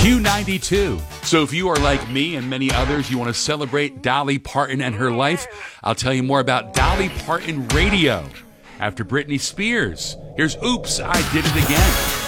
Q92. So if you are like me and many others, you want to celebrate Dolly Parton and her life, I'll tell you more about Dolly Parton Radio after Britney Spears. Here's Oops, I Did It Again.